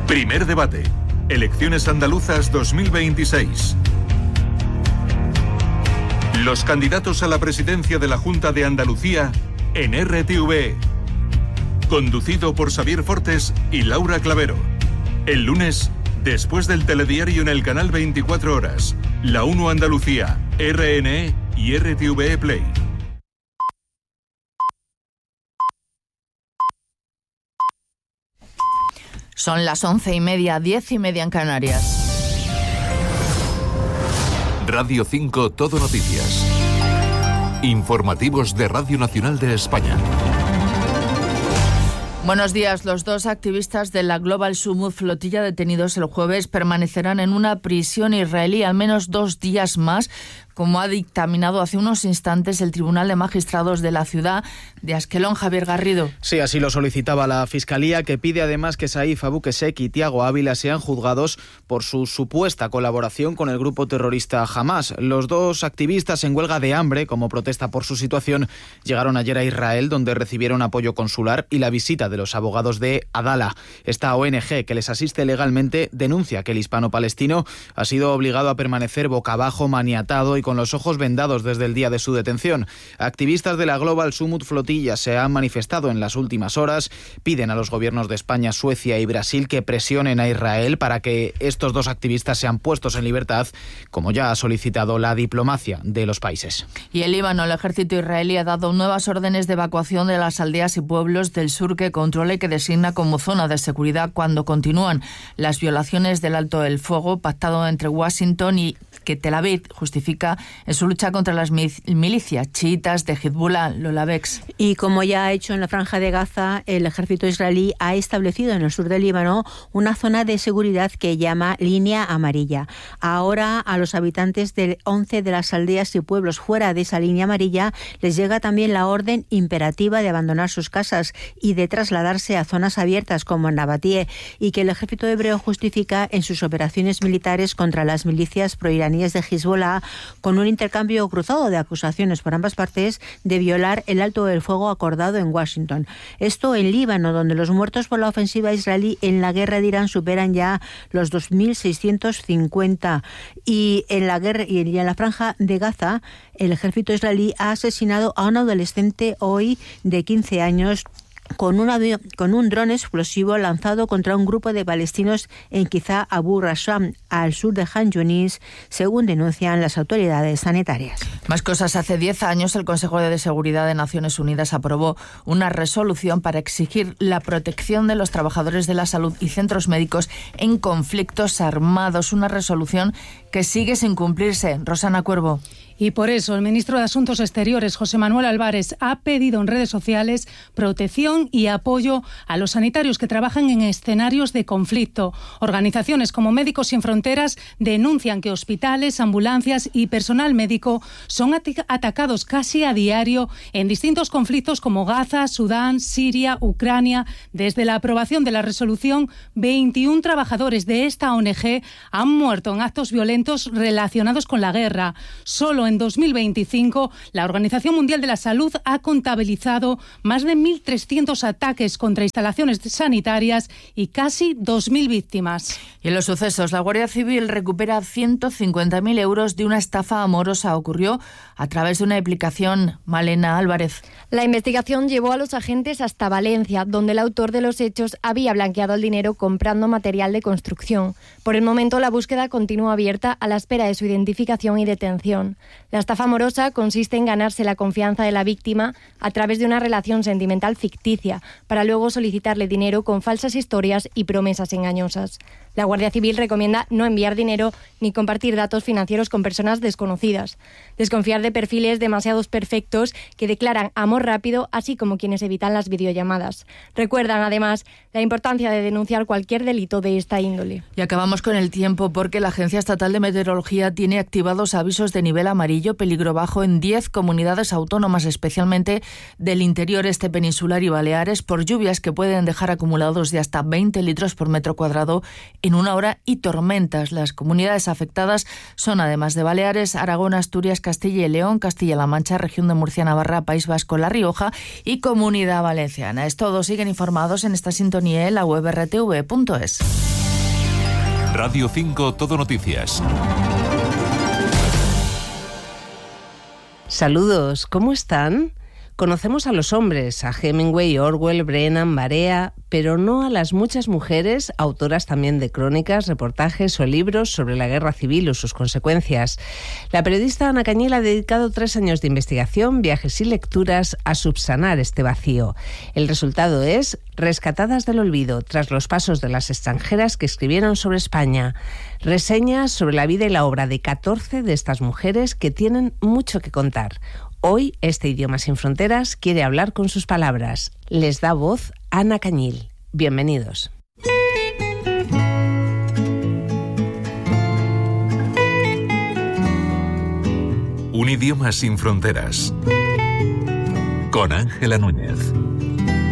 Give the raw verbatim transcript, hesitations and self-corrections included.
Primer debate. Elecciones andaluzas dos mil veintiséis. Los candidatos a la presidencia de la Junta de Andalucía en R T V E. Conducido por Xavier Fortes y Laura Clavero. El lunes, después del telediario en el canal veinticuatro horas, La uno Andalucía, R N E y R T V E Play. Son las once y media, diez y media en Canarias. Radio cinco Todo Noticias. Informativos de Radio Nacional de España. Buenos días. Los dos activistas de la Global Summit Flotilla detenidos el jueves permanecerán en una prisión israelí al menos dos días más, como ha dictaminado hace unos instantes el Tribunal de Magistrados de la ciudad de Asquelón. Javier Garrido. Sí, así lo solicitaba la Fiscalía, que pide además que Saif Abu Qusseik y Tiago Ávila sean juzgados por su supuesta colaboración con el grupo terrorista Hamás. Los dos activistas en huelga de hambre, como protesta por su situación, llegaron ayer a Israel, donde recibieron apoyo consular y la visita de los abogados de Adala. Esta O N G que les asiste legalmente denuncia que el hispano-palestino ha sido obligado a permanecer boca abajo, maniatado y con los ojos vendados desde el día de su detención. Activistas de la Global Summit Flotilla se han manifestado en las últimas horas, piden a los gobiernos de España, Suecia y Brasil que presionen a Israel para que estos dos activistas sean puestos en libertad, como ya ha solicitado la diplomacia de los países. Y el Líbano, el ejército israelí ha dado nuevas órdenes de evacuación de las aldeas y pueblos del sur que controla y que designa como zona de seguridad cuando continúan las violaciones del alto del fuego pactado entre Washington y que Tel Aviv justifica en su lucha contra las milicias chiitas de Hezbollah. Lola Bex. Y como ya ha hecho en la Franja de Gaza, el ejército israelí ha establecido en el sur del Líbano una zona de seguridad que llama Línea Amarilla. Ahora a los habitantes de once de las aldeas y pueblos fuera de esa línea amarilla les llega también la orden imperativa de abandonar sus casas y de trasladarse a zonas abiertas como en Nabatie, y que el ejército hebreo justifica en sus operaciones militares contra las milicias proiraníes de Hezbollah, con un intercambio cruzado de acusaciones por ambas partes de violar el alto del fuego acordado en Washington. Esto en Líbano, donde los muertos por la ofensiva israelí en la guerra de Irán superan ya los dos mil seiscientos cincuenta. Y en la guerra y en la Franja de Gaza, el ejército israelí ha asesinado a un adolescente hoy de quince años con un, avión, con un dron explosivo lanzado contra un grupo de palestinos en Kiza Abu Rasham, al sur de Han Yunis, según denuncian las autoridades sanitarias. Más cosas. Hace diez años el Consejo de Seguridad de Naciones Unidas aprobó una resolución para exigir la protección de los trabajadores de la salud y centros médicos en conflictos armados. Una resolución que sigue sin cumplirse. Rosana Cuervo. Y por eso el ministro de Asuntos Exteriores, José Manuel Álvarez, ha pedido en redes sociales protección y apoyo a los sanitarios que trabajan en escenarios de conflicto. Organizaciones como Médicos Sin Fronteras denuncian que hospitales, ambulancias y personal médico son at- atacados casi a diario en distintos conflictos como Gaza, Sudán, Siria, Ucrania. Desde la aprobación de la resolución, veintiún trabajadores de esta O N G han muerto en actos violentos relacionados con la guerra. Solo en dos mil veinticinco, la Organización Mundial de la Salud ha contabilizado más de mil trescientos ataques contra instalaciones sanitarias y casi dos mil víctimas. Y en los sucesos, la Guardia Civil recupera ciento cincuenta mil euros de una estafa amorosa. Ocurrió a través de una aplicación. Malena Álvarez. La investigación llevó a los agentes hasta Valencia, donde el autor de los hechos había blanqueado el dinero comprando material de construcción. Por el momento, la búsqueda continúa abierta a la espera de su identificación y detención. La estafa amorosa consiste en ganarse la confianza de la víctima a través de una relación sentimental ficticia, para luego solicitarle dinero con falsas historias y promesas engañosas. La Guardia Civil recomienda no enviar dinero ni compartir datos financieros con personas desconocidas. Desconfiar de perfiles demasiado perfectos que declaran amor rápido, así como quienes evitan las videollamadas. Recuerdan, además, la importancia de denunciar cualquier delito de esta índole. Y acabamos con el tiempo, porque la Agencia Estatal de Meteorología tiene activados avisos de nivel amarillo, peligro bajo, en diez comunidades autónomas, especialmente del interior este peninsular y Baleares, por lluvias que pueden dejar acumulados de hasta veinte litros por metro cuadrado en una hora, y tormentas. Las comunidades afectadas son, además de Baleares, Aragón, Asturias, Castilla y León, Castilla-La Mancha, Región de Murcia, Navarra, País Vasco, La Rioja y Comunidad Valenciana. Es todo. Siguen informados en esta sintonía en la web erre te ve punto es. Radio cinco Todo Noticias. Saludos, ¿cómo están? Conocemos a los hombres, a Hemingway, Orwell, Brennan, Barea, pero no a las muchas mujeres, autoras también de crónicas, reportajes o libros sobre la guerra civil o sus consecuencias. La periodista Ana Cañil ha dedicado tres años de investigación, viajes y lecturas a subsanar este vacío. El resultado es Rescatadas del olvido, tras los pasos de las extranjeras que escribieron sobre España. Reseñas sobre la vida y la obra de catorce de estas mujeres que tienen mucho que contar. Hoy, este Idioma sin Fronteras quiere hablar con sus palabras. Les da voz Ana Cañil. Bienvenidos. Un Idioma sin Fronteras. Con Ángela Núñez.